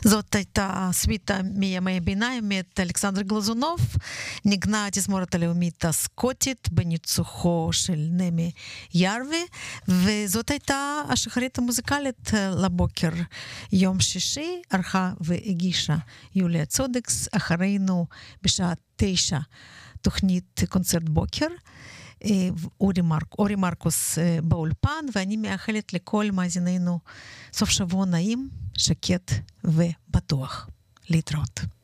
זאת הייתה סוויטה מימי הביניים מאת אלכסנדר גלזונוב, נגנה התזמורת הלאומית הסקוטית בניצוחו של נמי ירבי, וזאת הייתה השחרית המוזיקלית לבוקר יום שישי, ערכה והגישה יוליה צודקס. אחרינו בשעה 9 תוכנית קונצרט בוקר, אורי מרקוס באולפן, ואני מאחלת לכל מאזינינו סוף שבוע נעים, שקט ובטוח. להתראות.